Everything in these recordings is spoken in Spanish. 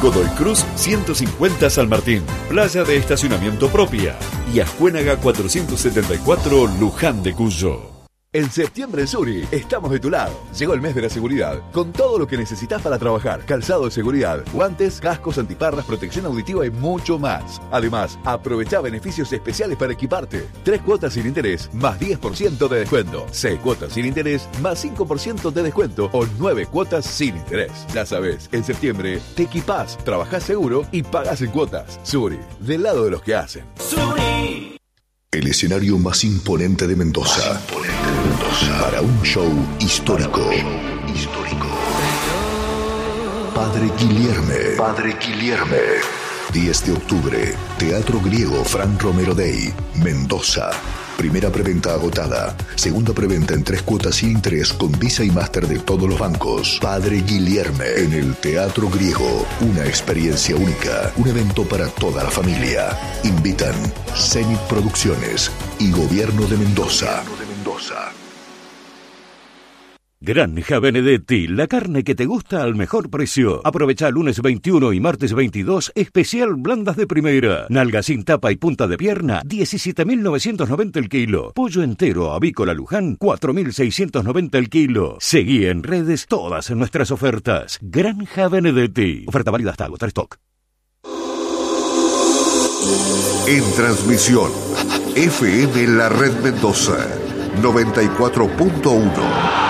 Godoy Cruz 150 San Martín, playa de estacionamiento propia, y Ascuénaga 474 Luján de Cuyo. En septiembre en Suri estamos de tu lado. Llegó el mes de la seguridad, con todo lo que necesitas para trabajar. Calzado de seguridad, guantes, cascos, antiparras, protección auditiva y mucho más. Además, aprovecha beneficios especiales para equiparte. 3 cuotas sin interés, más 10% de descuento. 6 cuotas sin interés, más 5% de descuento. O 9 cuotas sin interés. Ya sabes, en septiembre te equipás, trabajás seguro y pagás en cuotas. Suri, del lado de los que hacen. Suri. El escenario más imponente de Mendoza. Para un show histórico. Padre Guilherme. 10 de octubre. Teatro Griego Fran Romero Day. Mendoza. Primera preventa agotada. Segunda preventa en 3 cuotas sin interés con Visa y Master de todos los bancos. Padre Guilherme en el Teatro Griego. Una experiencia única. Un evento para toda la familia. Invitan Zenit Producciones y Gobierno de Mendoza. Granja Benedetti, la carne que te gusta al mejor precio. Aprovecha lunes 21 y martes 22, especial blandas de primera. Nalga sin tapa y punta de pierna, 17.990 el kilo. Pollo entero avícola Luján, 4.690 el kilo. Seguí en redes todas nuestras ofertas. Granja Benedetti. Oferta válida hasta agotar stock. En transmisión, FM La Red Mendoza, 94.1.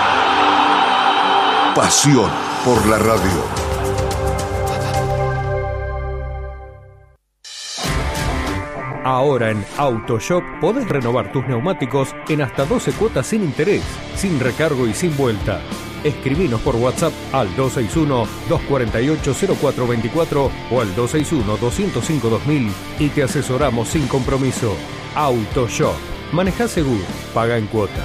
Pasión por la radio. Ahora en AutoShop podés renovar tus neumáticos en hasta 12 cuotas sin interés, sin recargo y sin vuelta. Escribinos por WhatsApp al 261-248-0424 o al 261-205-2000 y te asesoramos sin compromiso. AutoShop. Manejá seguro, paga en cuotas.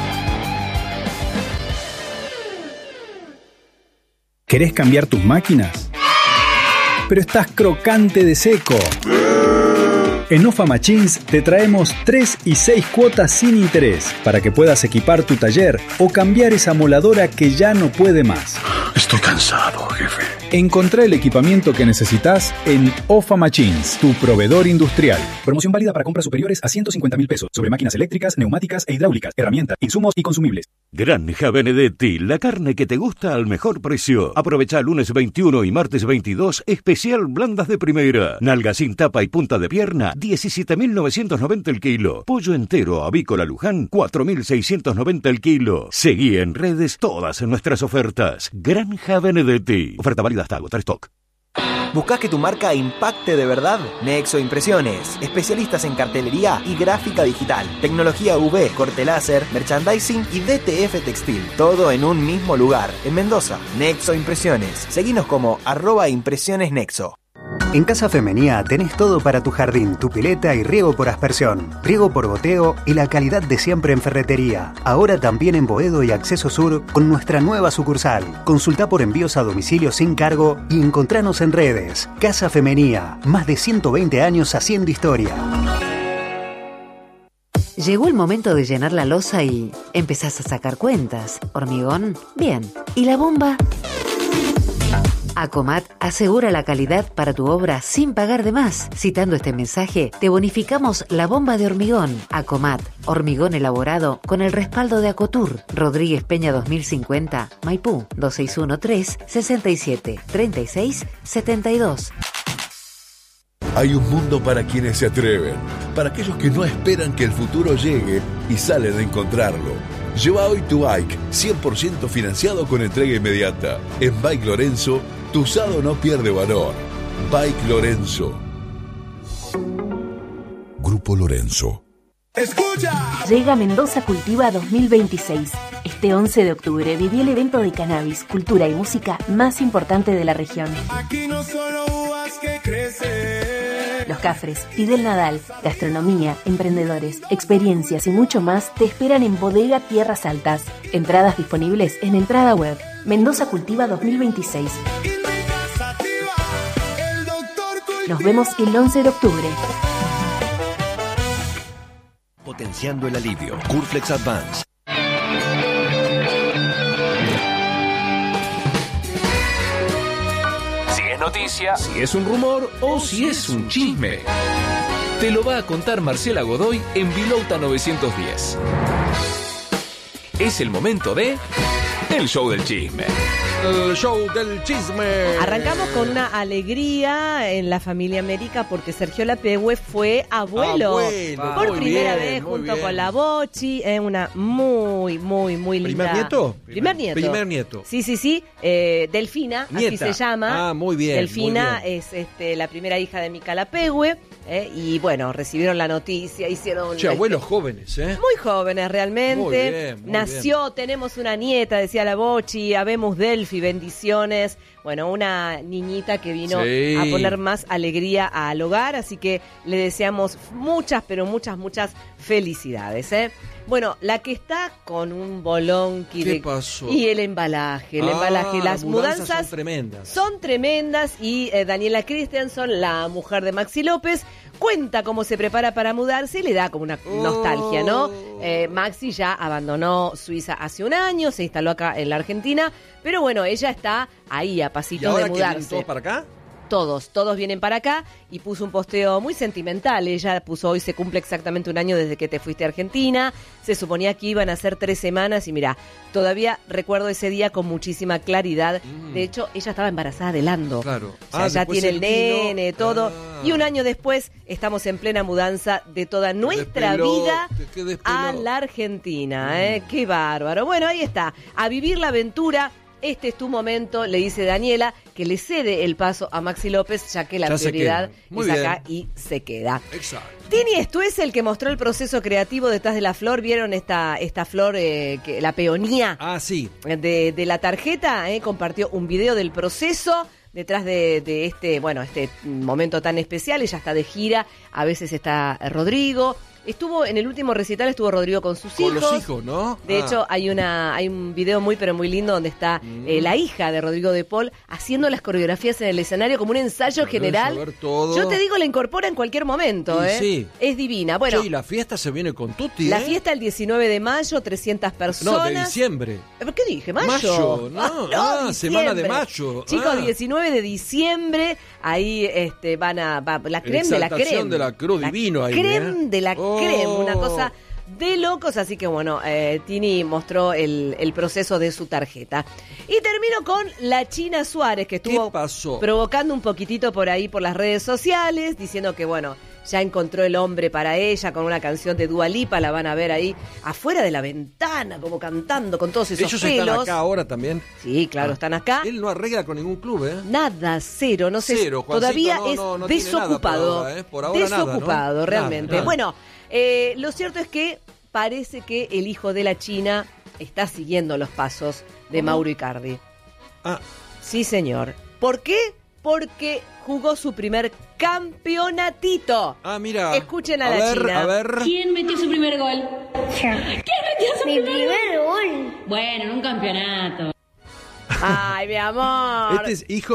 ¿Querés cambiar tus máquinas? Pero estás crocante de seco. En OFA Machines te traemos 3 y 6 cuotas sin interés para que puedas equipar tu taller o cambiar esa moladora que ya no puede más. Estoy cansado, jefe. Encontrá el equipamiento que necesitas en OFA Machines, tu proveedor industrial. Promoción válida para compras superiores a 150.000 pesos sobre máquinas eléctricas, neumáticas e hidráulicas, herramientas, insumos y consumibles. Granja Benedetti, la carne que te gusta al mejor precio. Aprovecha lunes 21 y martes 22, especial blandas de primera. Nalga sin tapa y punta de pierna, 17.990 el kilo. Pollo entero avícola Luján, 4.690 el kilo. Seguí en redes todas nuestras ofertas. Granja Benedetti. Oferta válida hasta agotar stock. ¿Buscás que tu marca impacte de verdad? Nexo Impresiones, especialistas en cartelería y gráfica digital, tecnología UV, corte láser, merchandising y DTF textil, todo en un mismo lugar, en Mendoza. Nexo Impresiones. Seguinos como @impresionesnexo. En Casa Femenía tenés todo para tu jardín, tu pileta y riego por aspersión, riego por goteo y la calidad de siempre en ferretería. Ahora también en Boedo y Acceso Sur con nuestra nueva sucursal. Consultá por envíos a domicilio sin cargo y encontranos en redes. Casa Femenía, más de 120 años haciendo historia. Llegó el momento de llenar la losa y empezás a sacar cuentas. ¿Hormigón? Bien. ¿Y la bomba? Acomat asegura la calidad para tu obra sin pagar de más. Citando este mensaje, te bonificamos la bomba de hormigón. Acomat, hormigón elaborado con el respaldo de Acotur. Rodríguez Peña 2050, Maipú, 2613-673672. Hay un mundo para quienes se atreven, para aquellos que no esperan que el futuro llegue y salen a encontrarlo. Lleva hoy tu bike, 100% financiado con entrega inmediata. En Bike Lorenzo, tu usado no pierde valor. Bike Lorenzo. Grupo Lorenzo. ¡Escucha! Llega Mendoza Cultiva 2026. Este 11 de octubre viví el evento de cannabis, cultura y música más importante de la región. Aquí no solo uvas que crecen. Los Cafres, Fidel Nadal, gastronomía, emprendedores, experiencias y mucho más te esperan en Bodega Tierras Altas. Entradas disponibles en Entrada Web. Mendoza Cultiva 2026. Nos vemos el 11 de octubre. Potenciando el alivio. Curflex Advance. es noticia, si es un rumor o si es un chisme. Te lo va a contar Marcela Godoy en Vilouta 910. Es el momento de El Show del Chisme. El show del chisme. Arrancamos con una alegría en la familia América porque Sergio Lapehue fue abuelo. Por primera vez junto con la Bochi. Una muy linda. ¿Primer nieto? Primer nieto. Sí. Delfina, Nieta. así se llama. Ah, muy bien. Delfina muy bien. es la primera hija de Mica Lapehue. Y bueno, recibieron la noticia, hicieron... abuelos jóvenes, Muy jóvenes realmente. Muy Nació, tenemos una nieta, decía la Bochi, habemos Delfi, bendiciones. Bueno, una niñita que vino a poner más alegría al hogar, así que le deseamos muchas, pero muchas felicidades, Bueno, la que está con un bolón... ¿Qué pasó? Y el embalaje. Las mudanzas son tremendas y Daniela Christensen, la mujer de Maxi López, cuenta cómo se prepara para mudarse y le da como una nostalgia, ¿no? Maxi ya abandonó Suiza hace un año, se instaló acá en la Argentina, pero bueno, ella está ahí a pasitos de mudarse. ¿Vienen todos para acá? Todos vienen para acá y puso un posteo muy sentimental. Ella puso: hoy se cumple exactamente un año desde que te fuiste a Argentina. Se suponía que iban a ser 3 semanas y mira, todavía recuerdo ese día con muchísima claridad. De hecho, ella estaba embarazada de Lando. Claro. O sea, ya tiene el nene, todo. Y un año después estamos en plena mudanza de toda nuestra vida a la Argentina. Qué bárbaro. Bueno, ahí está. A vivir la aventura. Este es tu momento, le dice Daniela, que le cede el paso a Maxi López, ya que la prioridad es acá y se queda. Exacto. Tini Estués, el que mostró el proceso creativo detrás de la flor. ¿Vieron esta flor, la peonía? Ah, sí. De la tarjeta, compartió un video del proceso detrás de este momento tan especial. Ella está de gira, a veces está Rodrigo. Estuvo en el último recital, estuvo Rodrigo con sus hijos. Con los hijos, ¿no? De hecho, hay un video muy lindo donde está la hija de Rodrigo de Paul haciendo las coreografías en el escenario como un ensayo general. Todo. Yo te digo, la incorpora en cualquier momento, Sí. Es divina. Bueno, y la fiesta se viene con tutti, la fiesta el 19 de mayo, 300 personas. No, de diciembre. ¿Qué dije? ¿Mayo? No, semana de mayo. Chicos, 19 de diciembre, ahí va la creme de la creme. De la cruz divino ahí. Creme de la creme, una cosa de locos, así que bueno, Tini mostró el proceso de su tarjeta. Y termino con la China Suárez, que estuvo provocando un poquitito por ahí por las redes sociales, diciendo que bueno, ya encontró el hombre para ella con una canción de Dua Lipa. La van a ver ahí afuera de la ventana, como cantando con todos esos ¿Ellos pelos. están acá ahora también? Sí, claro, están acá. Él no arregla con ningún club, Nada, cero, no sé. Cero, todavía no es desocupado. Por ahora, por ahora desocupado, nada, ¿no? realmente. Nada. Bueno, lo cierto es que parece que el hijo de la China está siguiendo los pasos de Mauro Icardi. Sí, señor. ¿Por qué? Porque jugó su primer campeonatito. Mira. Escuchen a la China. A ver. ¿Quién metió su primer gol? ¿Quién metió su primer gol? Bueno, en un campeonato. Ay, mi amor. Este es hijo